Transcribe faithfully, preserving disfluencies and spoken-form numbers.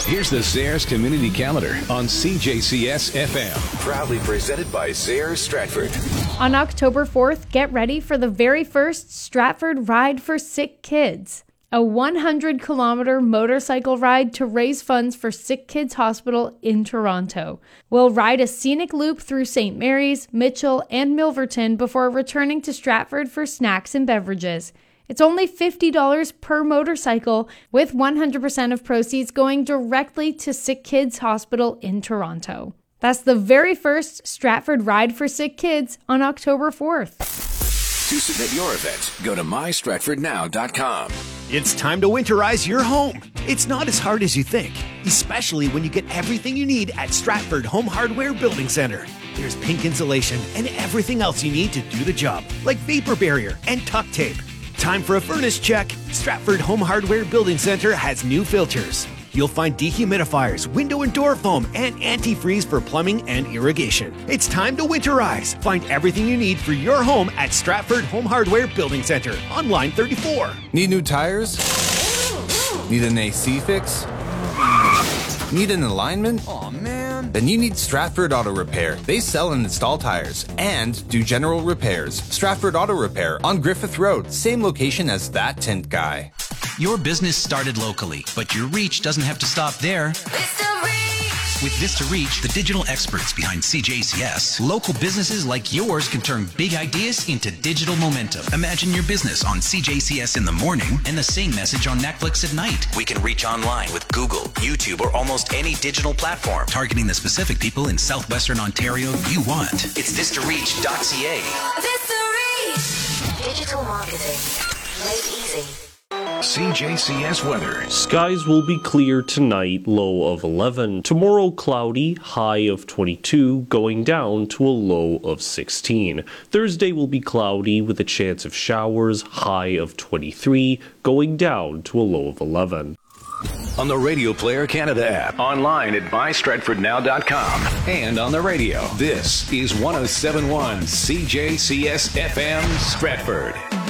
Here's the Zehrs Community Calendar on C J C S F M. Proudly presented by Zehrs Stratford. On October fourth, get ready for the very first Stratford Ride for Sick Kids, a one hundred kilometer motorcycle ride to raise funds for Sick Kids Hospital in Toronto. We'll ride a scenic loop through Saint Mary's, Mitchell, and Milverton before returning to Stratford for snacks and beverages. It's only fifty dollars per motorcycle, with one hundred percent of proceeds going directly to Sick Kids Hospital in Toronto. That's the very first Stratford Ride for Sick Kids on October fourth. To submit your event, go to my stratford now dot com. It's time to winterize your home. It's not as hard as you think, especially when you get everything you need at Stratford Home Hardware Building Center. There's pink insulation and everything else you need to do the job, like vapor barrier and tuck tape. Time for a furnace check. Stratford Home Hardware Building Center has new filters. You'll find dehumidifiers, window and door foam, and antifreeze for plumbing and irrigation. It's time to winterize. Find everything you need for your home at Stratford Home Hardware Building Center on line thirty-four. Need new tires? Need an A C fix? Need an alignment? Aw, man. Then you need Stratford Auto Repair. They sell and install tires and do general repairs. Stratford Auto Repair on Griffith Road, same location as that tint guy. Your business started locally, but your reach doesn't have to stop there. With Vista Reach, the digital experts behind C J C S, local businesses like yours can turn big ideas into digital momentum. Imagine your business on C J C S in the morning and the same message on Netflix at night. We can reach online with Google, YouTube, or almost any digital platform, targeting the specific people in southwestern Ontario you want. It's vista reach dot c a. Vista Reach! Digital marketing made easy. C J C S weather. Skies will be clear tonight, low of eleven. Tomorrow cloudy, high of twenty-two, going down to a low of sixteen. Thursday will be cloudy with a chance of showers, high of twenty-three, going down to a low of eleven. On the Radio Player Canada app, online at my stratford now dot com, and on the radio. This is one oh seven point one C J C S F M Stratford.